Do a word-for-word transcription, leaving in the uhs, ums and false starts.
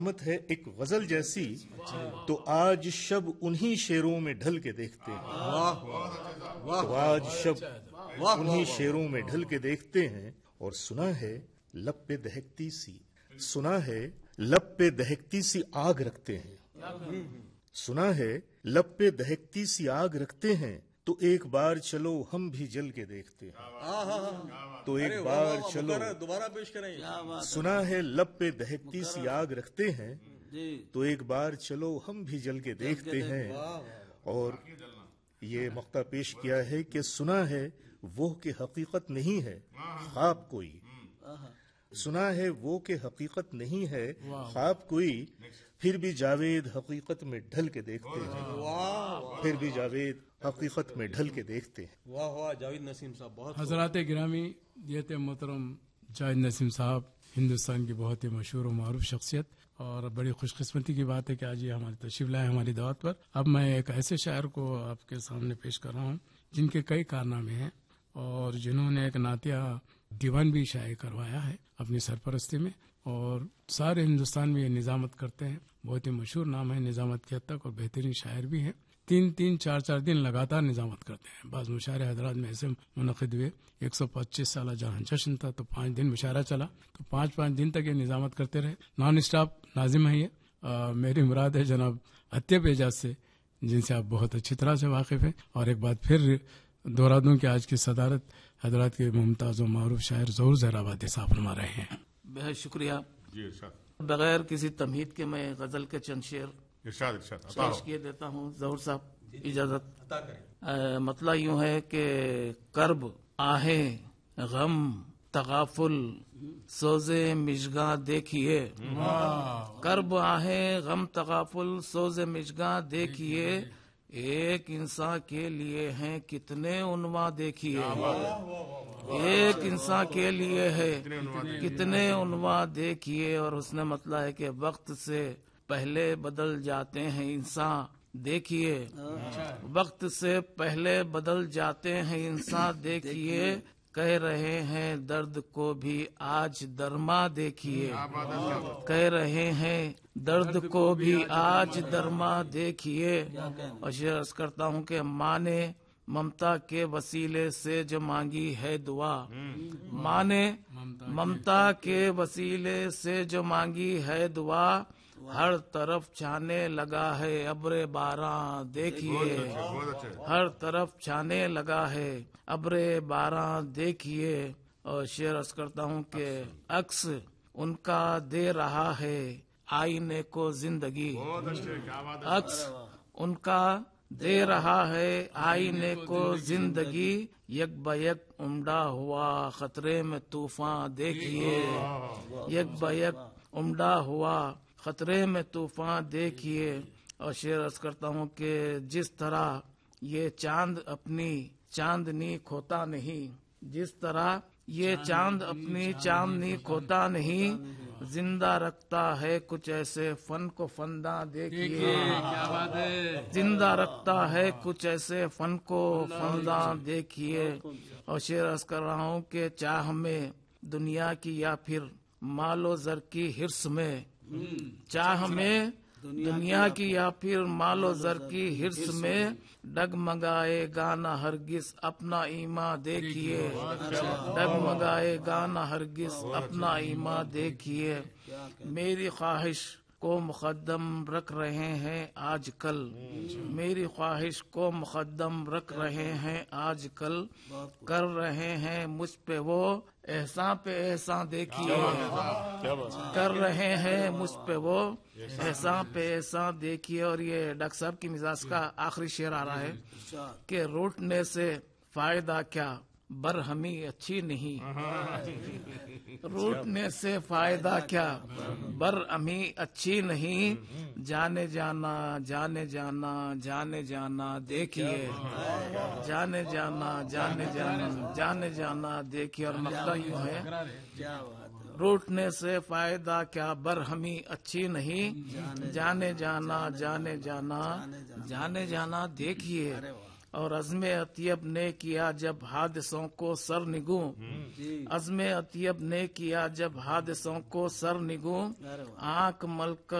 مت ہے ایک غزل جیسی تو آج شب انہی شیروں میں ڈھل کے دیکھتے ہیں، تو آج شب انہی شیروں میں ڈھل کے دیکھتے ہیں۔ اور سنا ہے لب پہ دہکتی سی سنا ہے لب پہ دہکتی سی آگ رکھتے ہیں، سنا ہے لب پہ دہکتی سی آگ رکھتے ہیں، تو ایک بار چلو ہم بھی جل کے دیکھتے ہیں، تو ایک بار چلو دوبارہ پیش کریں۔ سنا ہے لب پہ دہکتی سی آگ رکھتے ہیں، تو ایک بار چلو ہم بھی جل کے دیکھتے ہیں۔ اور یہ مقطع پیش کیا ہے کہ سنا ہے وہ کہ حقیقت نہیں ہے خواب کوئی، سنا ہے وہ کہ حقیقت نہیں ہے خواب کوئی، پھر بھی جاوید حقیقت میں ڈھل کے دیکھتے ہیں، پھر بھی جاوید حقیقت میں ڈھل کے دیکھتے ہیں۔ واہ واہ جاوید نسیم صاحب بہت حضرات گرامی، یہ تھے محترم جاوید نسیم صاحب، ہندوستان کی بہت ہی مشہور و معروف شخصیت، اور بڑی خوش قسمتی کی بات ہے کہ آج یہ ہماری تشریف لائے ہماری دعوت پر۔ اب میں ایک ایسے شاعر کو آپ کے سامنے پیش کر رہا ہوں جن کے کئی کارنامے ہیں اور جنہوں نے ایک نعتیہ دیوان بھی شائع کروایا ہے اپنی سرپرستی میں، اور سارے ہندوستان میں یہ نظامت کرتے ہیں، بہت ہی مشہور نام ہے نظامت کی حد تک، اور بہترین شاعر بھی ہیں۔ تین تین چار چار دن لگاتار نظامت کرتے ہیں۔ بعض مشاعرے حضرات میں ایسے منعقد ہوئے، ایک سو پچیس سالہ جہاں جشن تھا تو پانچ دن مشاعرہ چلا، تو پانچ پانچ دن تک یہ نظامت کرتے رہے۔ نان اسٹاپ ناظم ہے یہ، میری مراد ہے جناب عطیہ اعجاز سے، جن سے آپ بہت اچھی طرح سے واقف ہیں۔ اور ایک بات پھر دوہرا دوں کہ آج کی صدارت حضرات کے ممتاز و معروف شاعر ظہور زہرآبادی صاحب فرما رہے ہیں۔ بہت شکریہ۔ جی ارشاد بغیر کسی تمہید کے میں غزل کے چند شعر ارشاد ارشاد عطا پیش ہو۔ کیے دیتا ہوں۔ ظہور صاحب اجازت۔ عطا کریں۔ آ، مطلب یوں ہے کہ کرب آہیں غم تغافل سوزے مشگاں دیکھیے، کرب آہیں غم تغافل سوزے مشگاں دیکھیے، ایک انسان کے لیے ہیں کتنے عنواں دیکھیے، ایک انسان کے لیے ہے کتنے عنواں دیکھیے۔ اور اس نے مطلب ہے کہ وقت سے پہلے بدل جاتے ہیں انسان دیکھیے، وقت سے پہلے بدل جاتے ہیں انسان دیکھیے، کہہ رہے ہیں درد کو بھی آج درما دیکھیے، کہہ رہے ہیں درد کو بھی آج درما دیکھیے۔ اور شعر عرض کرتا ہوں کہ ماں نے ممتا کے وسیلے سے جو مانگی ہے دعا، ماں نے ممتا کے وسیلے سے جو مانگی ہے دعا، ہر طرف چھانے لگا ہے ابر باراں دیکھیے، ہر طرف چھانے لگا ہے ابر باراں دیکھیے۔ اور شعر عرض کرتا ہوں کہ عکس ان کا دے رہا ہے آئینے کو زندگی، عکس ان کا دے رہا ہے آئینے کو زندگی، یک با یک امڈا ہوا خطرے میں طوفان دیکھیے، یک با یک امڈا ہوا خطرے میں طوفان دیکھیے۔ اور شعر عرض کرتا ہوں کہ جس طرح یہ چاند اپنی چاندنی کھوتا نہیں، جس طرح یہ چاند اپنی چاندنی کھوتا نہیں، زندہ رکھتا ہے کچھ ایسے فن کو فنداں دیکھیے، زندہ رکھتا ہے کچھ ایسے فن کو فنداں دیکھیے۔ اور شعر عرض کر رہا ہوں کہ چاہ میں دنیا کی یا پھر مال و زر کی حرص میں، چاہ میں دنیا کی یا پھر مال و زر کی حرص میں، ڈگمگائے گانا ہرگز اپنا ایمان دیکھیے، ڈگمگائے گانا ہرگز اپنا ایمان دیکھیے۔ میری خواہش کو مقدم رکھ رہے ہیں آج کل، میری خواہش کو مقدم رکھ رہے ہیں آج کل، کر رہے ہیں مجھ پہ وہ احسان پہ احسان دیکھیے، کر رہے ہیں مجھ پہ وہ احسان پہ احسان دیکھیے۔ اور یہ ڈاکٹر صاحب کی مزاج کا آخری شعر آ رہا ہے کہ روٹنے سے فائدہ کیا برہمی اچھی نہیں، روٹنے سے فائدہ کیا برہمی اچھی نہیں، جانے جانا جانے جانا جانے جانا دیکھیے، جانے جانا جانے جانا جانے جانا دیکھیے۔ اور مقطع یوں ہے، روٹنے سے فائدہ کیا برہمی اچھی نہیں، جانے جانا جانے جانا جانے جانا دیکھیے، اور عزم اطیب نے کیا جب حادثوں کو سر نگوں، عزم اطیب نے کیا جب حادثوں کو سر نگوں، آنکھ مل کر